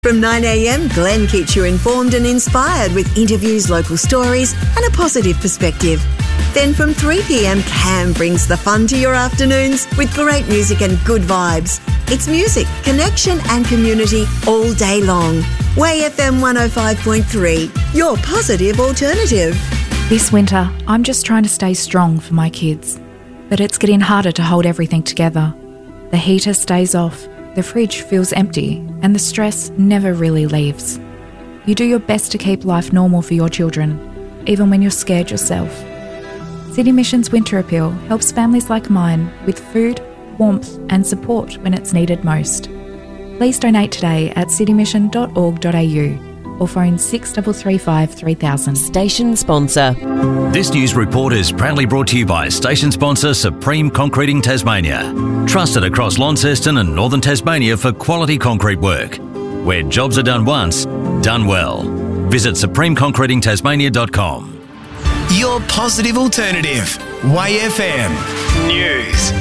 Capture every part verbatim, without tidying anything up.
From nine a m, Glenn keeps you informed and inspired with interviews, local stories and a positive perspective. Then from three p m, Cam brings the fun to your afternoons with great music and good vibes. It's music, connection and community all day long. Way F M one oh five point three, your positive alternative. This winter, I'm just trying to stay strong for my kids. But it's getting harder to hold everything together. The heater stays off, the fridge feels empty, and the stress never really leaves. You do your best to keep life normal for your children, even when you're scared yourself. City Mission's Winter Appeal helps families like mine with food, warmth and support when it's needed most. Please donate today at citymission dot org dot a u or phone six three three five three thousand. Station sponsor. This news report is proudly brought to you by station sponsor Supreme Concreting Tasmania. Trusted across Launceston and Northern Tasmania for quality concrete work. Where jobs are done once, done well. Visit supreme concreting tasmania dot com. Your positive alternative. Y F M News.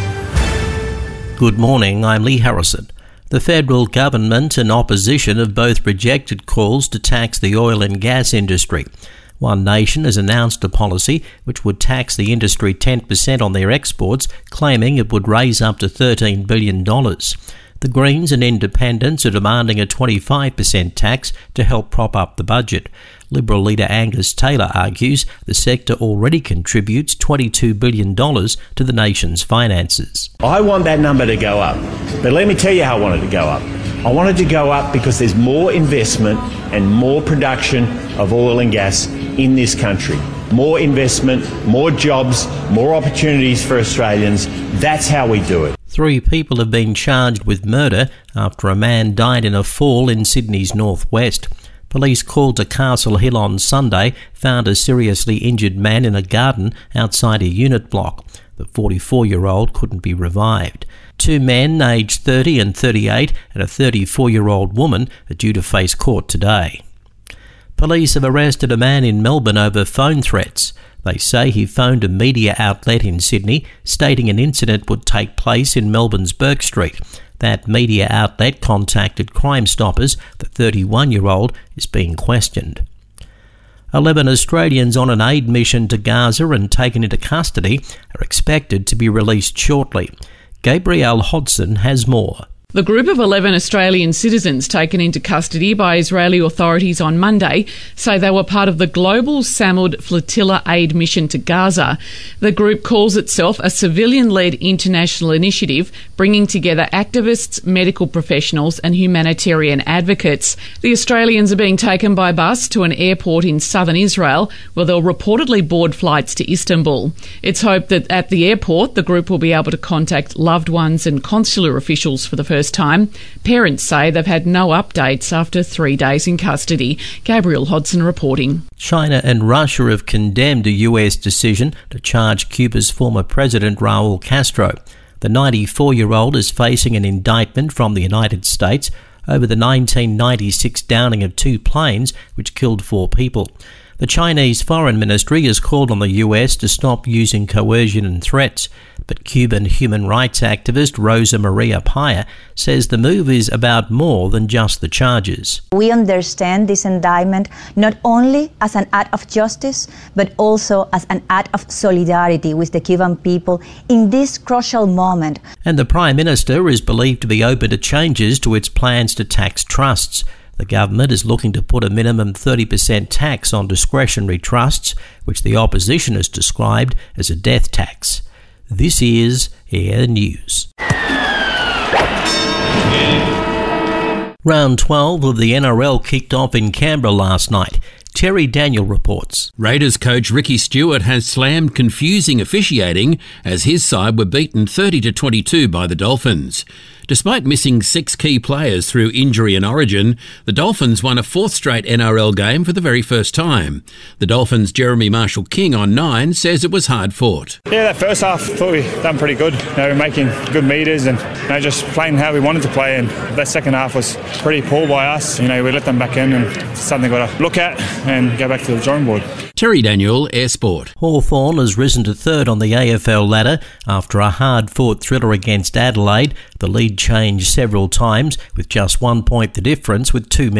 Good morning, I'm Lee Harrison. The federal government and opposition have both rejected calls to tax the oil and gas industry. One Nation has announced a policy which would tax the industry ten percent on their exports, claiming it would raise up to thirteen billion dollars. The Greens and Independents are demanding a twenty-five percent tax to help prop up the budget. Liberal leader Angus Taylor argues the sector already contributes twenty-two billion dollars to the nation's finances. I want that number to go up, but let me tell you how I want it to go up. I want it to go up because there's more investment and more production of oil and gas in this country. More investment, more jobs, more opportunities for Australians. That's how we do it. Three people have been charged with murder after a man died in a fall in Sydney's northwest. Police called to Castle Hill on Sunday found a seriously injured man in a garden outside a unit block. The forty-four-year-old couldn't be revived. Two men, aged thirty and thirty-eight, and a thirty-four-year-old woman are due to face court today. Police have arrested a man in Melbourne over phone threats. They say he phoned a media outlet in Sydney stating an incident would take place in Melbourne's Bourke Street. That media outlet contacted Crime Stoppers. The thirty-one-year-old is being questioned. Eleven Australians on an aid mission to Gaza and taken into custody are expected to be released shortly. Gabrielle Hodson has more. The group of eleven Australian citizens taken into custody by Israeli authorities on Monday say they were part of the global Samud Flotilla aid mission to Gaza. The group calls itself a civilian-led international initiative bringing together activists, medical professionals and humanitarian advocates. The Australians are being taken by bus to an airport in southern Israel where they'll reportedly board flights to Istanbul. It's hoped that at the airport the group will be able to contact loved ones and consular officials for the first time. Parents say they've had no updates after three days in custody. Gabrielle Hodson reporting. China and Russia have condemned a U S decision to charge Cuba's former president Raul Castro. The ninety-four-year-old is facing an indictment from the United States over the nineteen ninety-six downing of two planes which killed four people. The Chinese Foreign Ministry has called on the U S to stop using coercion and threats, but Cuban human rights activist Rosa Maria Paya says the move is about more than just the charges. We understand this indictment not only as an act of justice, but also as an act of solidarity with the Cuban people in this crucial moment. And the Prime Minister is believed to be open to changes to its plans to tax trusts. The government is looking to put a minimum thirty percent tax on discretionary trusts, which the opposition has described as a death tax. This is Air News. Round twelve of the N R L kicked off in Canberra last night. Terry Daniel reports. Raiders coach Ricky Stewart has slammed confusing officiating as his side were beaten thirty to twenty-two by the Dolphins. Despite missing six key players through injury and origin, the Dolphins won a fourth straight N R L game for the very first time. The Dolphins' Jeremy Marshall-King on nine says it was hard fought. Yeah, that first half, I thought we done pretty good. You know, we're making good meters and you know, just playing how we wanted to play. And that second half was pretty poor by us. You know, we let them back in and it's something we've got to look at and go back to the drawing board. Terry Daniel, Air Sport. Hawthorn has risen to third on the A F L ladder after a hard-fought thriller against Adelaide. The lead changed several times with just one point the difference with two